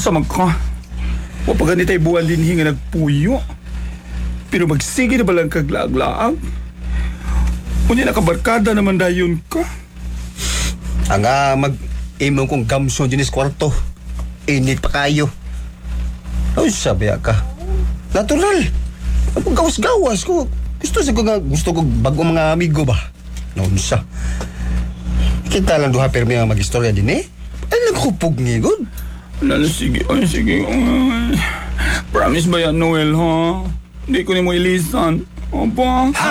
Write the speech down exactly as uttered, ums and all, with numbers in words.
Unsa man ka? Wa pa ganitay buwan din nga nagpuyo. Pero magsige na balang kaglaag-laag. Unya nakabarkada naman dayon ka. Ang uh, mag-imo kong gamso dinis kwarto. Init pa kayo. Ay, sabi ka. Natural. Ang gawas-gawas ko. Gusto sa ko nga, gusto ko bagong mga amigo ba? Naunsa. Kita lang duha permi ang mag-istorya din eh. Ay, nagkupog ni God. Lalo, sige. Ay, sige. Ay. Promise ba yan, Noel, ha? Hindi ko ni mo ilisan. Opo.